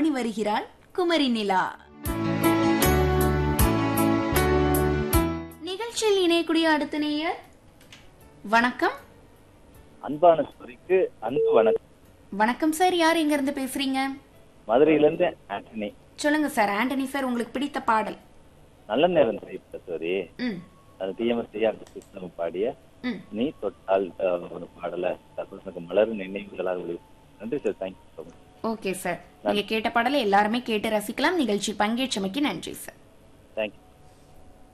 பாடி வருகிறாள் குமரி நிலா. நிகழ்ச்சியில் இணையக்கூடிய அடுத்த நேயர். வணக்கம். அன்பான ஸ்டோரிக்கு அன்பு வணக்கம். வணக்கம் சார், யார் எங்க இருந்து பேசுறீங்க? மதுரையிலிருந்து ஆண்டனி. சொல்லுங்க சார். ஆண்டனி சார், உங்களுக்கு பிடித்த பாடல்? நல்ல நேரம் திரைப்பட ஸ்டோரி. ம் அது டிஎம்எஸ் பாடிய நீ தொட்டால் ஒரு பாடல தற்போது மலரும் நினைவுகளாக உள்ளது. நன்றி sir, thank you so much. Okay sir, நீங்க கேட்ட பாடலை எல்லாருமே கேட்டு ரசிக்கலாம். நிகழ்ச்சி பங்கேற்றமைக்கு நன்றி சார்.